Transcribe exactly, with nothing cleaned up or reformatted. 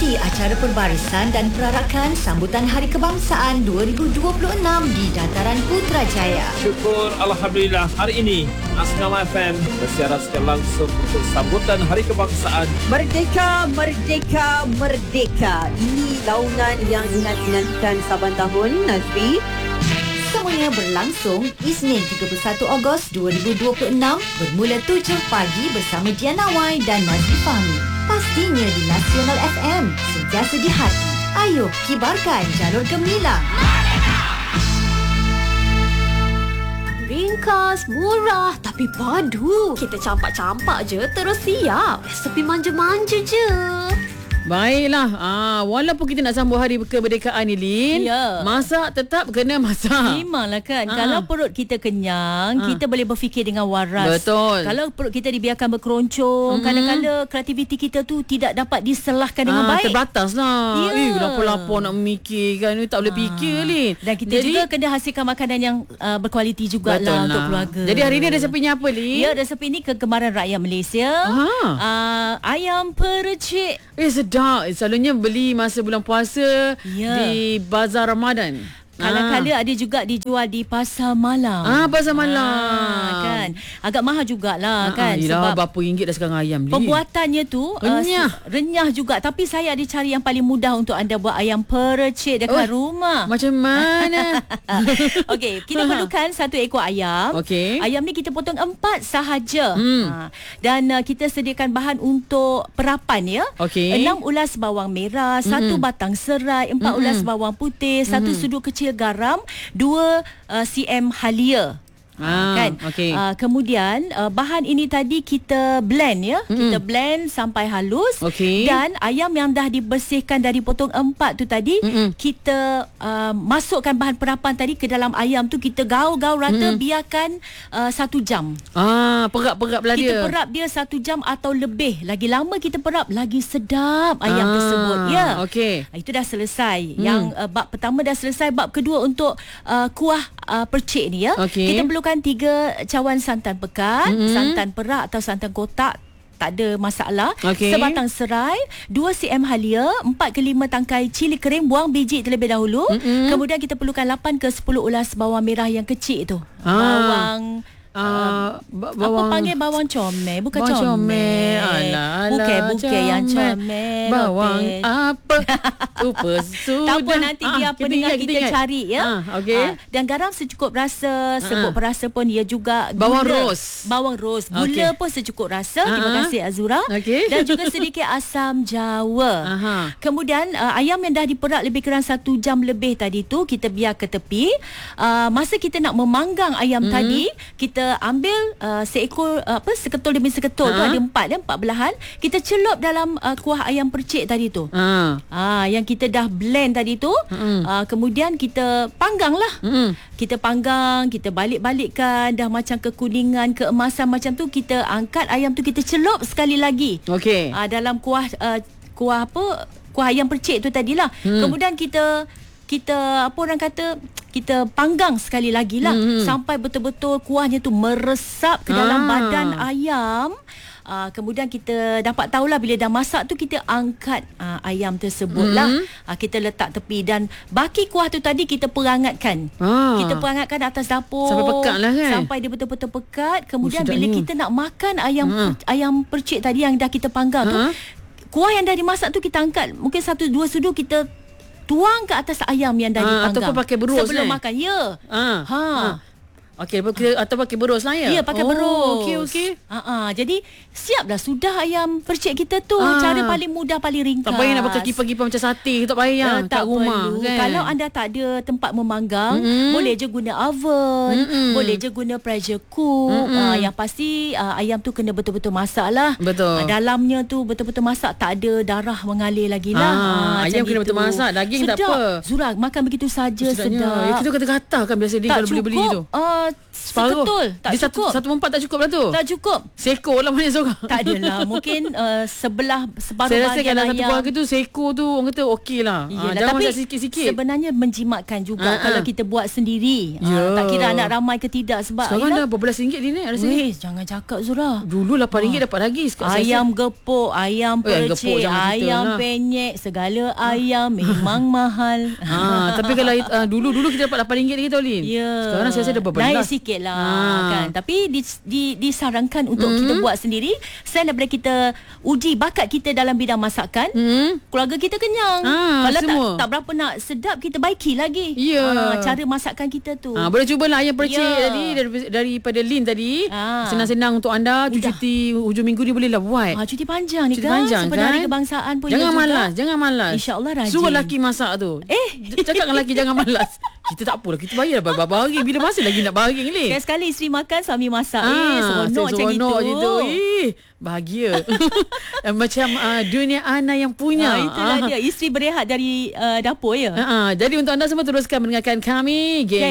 ikuti acara perbarisan dan perarakan sambutan Hari Kebangsaan dua ribu dua puluh enam di Dataran Putrajaya. Syukur Alhamdulillah, hari ini Asngam F M bersiaran secara langsung untuk sambutan Hari Kebangsaan. Merdeka, merdeka, merdeka. Ini launan yang dinanti-nantikan saban tahun, Nazri. Semuanya berlangsung Isnin tiga puluh satu Ogos dua ribu dua puluh enam bermula tujuh pagi bersama Diana Wai dan Mazli Fahmi. Pastinya di Nasional F M, sentiasa di hati. Ayo kibarkan jalur gemilang. Ringkas, murah tapi padu. Kita campak-campak je terus siap. Resepi manja-manja je. Baiklah, ah, walaupun kita nak sambut hari kemerdekaan ni, Lin, ya. masak tetap kena masak. Memanglah kan. Ah. Kalau perut kita kenyang, Ah. kita boleh berfikir dengan waras. Betul. Kalau perut kita dibiarkan berkeroncong, Mm-mm. kadang-kadang kreativiti kita tu tidak dapat diselahkan dengan Ah, baik. terbatas lah. Ya. Eh, lapar-lapar nak memikir kan. Ni tak boleh Ah. fikir, Lin. Dan kita Jadi, juga kena hasilkan makanan yang uh, berkualiti betul jugalah untuk lah. keluarga. Jadi hari ni resepinya apa, Lin? Ya, resepi ni kegemaran rakyat Malaysia. Aha. Uh, ayam percik. Eh, sedap. Eh, selalunya beli masa bulan puasa Ya. di Bazar Ramadan. Kala-kala ada juga dijual di Pasar Malam. Ah, Pasar Malam. Ah, kan. Agak mahal jugalah Ah, kan. ah, Sebab berapa ringgit dah sekarang ayam, Lin? pembuatannya tu Renyah. Uh, renyah juga. Tapi saya ada cari yang paling mudah untuk anda buat ayam percik dekat Oh, rumah. Macam mana? Okey, kita perlukan satu ekor ayam. Okey. Ayam ni kita potong empat sahaja. Hmm. Ha. Dan uh, kita sediakan bahan untuk perapan ya. Okey. Enam ulas bawang merah, satu batang serai, empat Mm-mm. ulas bawang putih, satu sudu kecil garam, dua uh, cm halia. Ah, kan. okey. Uh, kemudian uh, bahan ini tadi kita blend ya. Mm-mm. Kita blend sampai halus. Okey. Dan ayam yang dah dibersihkan dari potong empat tu tadi, Mm-mm. kita uh, masukkan bahan perapan tadi ke dalam ayam tu, kita gaul-gaul rata. Mm-mm. Biarkan uh, satu jam. Ah, perap-perap lah Kita dia. perap dia satu jam atau lebih. Lagi lama kita perap, lagi sedap ayam Ah, tersebut. Ya. okey. Itu dah selesai. Hmm. Yang uh, bab pertama dah selesai. Bab kedua untuk uh, kuah uh, percik ni ya. Okey. Kita perlukan tiga cawan santan pekat, Hmm. santan perak atau santan kotak. Tak ada masalah. Okey. Sebatang serai, dua cm halia, empat ke lima tangkai cili kering, buang biji terlebih dahulu. Mm-mm. Kemudian kita perlukan lapan ke sepuluh ulas bawang merah yang kecil tu. Ah. Bawang Ah, ba- apa bawang panggil bawang comel? Bukan bawang comel. Alah, alah, Bukan-bukan yang comel. Bawang Robert. apa? Lupa sudah. Tak apa, nanti Ah, biar pendengar kita, ingat. cari ya. Ah, okey. Ah, dan garam secukup rasa, sebut perasa pun dia juga gula. Bawang ros. Bawang ros. Gula Okey. pun secukup rasa. Terima Ah, ah. kasih Azura. Okey. Dan juga sedikit asam jawa. Aha. Kemudian uh, ayam yang dah diperap lebih kurang satu jam lebih tadi tu, kita biar ke tepi. Uh, masa kita nak memanggang ayam Hmm. tadi, kita ambil uh, seekor uh, apa seketul demi seketul tu, Ha? ada empat ya, empat belahan. Kita celup dalam uh, kuah ayam percik tadi tu. Ah. Ah, yang kita dah blend tadi tu, Mm-mm. ah, kemudian kita panggang lah. Mm-mm. Kita panggang, kita balik-balikkan, dah macam kekuningan, keemasan macam tu, kita angkat ayam tu, kita celup sekali lagi. Okey. Ah, dalam kuah uh, kuah apa? Kuah ayam percik tu tadilah. Hmm. Kemudian kita kita apa orang kata, kita panggang sekali lagi lah, Hmm. sampai betul-betul kuahnya tu meresap ke dalam Ah. badan ayam. Uh, kemudian kita dapat tahulah bila dah masak tu, kita angkat uh, ayam tersebut lah. Mm-hmm. Uh, kita letak tepi, dan baki kuah tu tadi kita perangatkan. Ah. Kita perangatkan atas dapur Sampai pekat lah kan? Sampai dia betul-betul pekat. Kemudian Oh, bila sedapnya. kita nak makan ayam Mm. per, ayam percik tadi yang dah kita panggang tu, Ha? kuah yang dah dimasak tu kita angkat, mungkin satu dua sudu kita tuang ke atas ayam yang dah Ah, dipanggang. ataupun pakai berus, sebelum eh? makan. Ya. Ah. Ha. Ah. Okey, pakai atau pakai berus lah ya? Ya, pakai oh, berus. Okey, okey. Ha ah, jadi siap dah sudah ayam percik kita tu. Ah. Cara paling mudah, paling ringkas. Tak payah nak pakai kipas-kipas macam sate, tak payah Uh, kat tak rumah perlu. kan. Kalau anda tak ada tempat memanggang, Mm-mm. boleh je guna oven, Mm-mm. boleh je guna pressure cook. Uh, yang pasti uh, ayam tu kena betul-betul masak lah. Betul. Uh, dalamnya tu betul-betul masak, tak ada darah mengalir lagi lah. Ah, Ah, ayam macam kena gitu. betul masak, daging tak Sedap. apa. Zura, makan begitu saja Sedapnya. sedap. Eh, kita kata gatal kan biasa dia tak kalau beli-beli tu. Uh, Separuh. Seketul. Tak Dia cukup. Satu, satu empat tak cukup lah tu. Tak cukup. Seko lah banyak seorang. Tak adalah. Mungkin uh, sebelah separuh Saya rasa bahagian kalau satu ayam. keluarga tu seko tu orang kata okey lah. Yelah, Ah, jangan tapi masak sikit-sikit. sebenarnya menjimatkan juga Ah, kalau ah. kita buat sendiri. Ya. Ah, tak kira anak ramai ke tidak sebab Sekarang yelah, dah berapa belas ringgit dia ni rasanya. Weh, jangan cakap Zura. Dulu lapan ringgit dapat lagi. Sekarang saya Ayam gepuk, ayam Oh, ayam gepuk percik, jangan cerita ayam lah. penyet, segala ayam memang mahal. Ha, tapi kalau uh, dulu-dulu kita dapat lapan ringgit lagi tau Lin. Ya. Sekarang saya rasa dah berbelas. Naik sikit lah Ha. kan. Tapi di, di, disarankan untuk Hmm. kita buat sendiri. Selain daripada kita uji bakat kita dalam bidang masakan, Hmm. keluarga kita kenyang. Ah, Kalau semua. tak tak berapa nak sedap, kita baiki lagi. Ya. Ah, cara masakan kita tu. Ha, boleh cubalah ayam percik Ya. tadi dari- daripada Lin tadi. Ah. Senang-senang untuk anda Mudah. cuti hujung minggu ni bolehlah buat. Ah, cuti panjang ni Cuti kan. panjang Sebenarnya kan? hari kebangsaan pun Jangan ya juga. malas, jangan malas. InsyaAllah rajin. Suruh lelaki masak tu. Eh. Cakap dengan lelaki jangan malas. Kita tak apalah, kita bayar dah baharing. Bila masa lagi nak baharing Lin? Sekali-sekali isteri makan, suami masak. Ah, eh, seronok macam gitu. seronok je tu. Eh, bahagia. Macam uh, dunia Ana yang punya. Ah, itulah Ah. dia. Isteri berehat dari uh, dapur ya. Ha, jadi untuk anda semua teruskan mendengarkan kami Game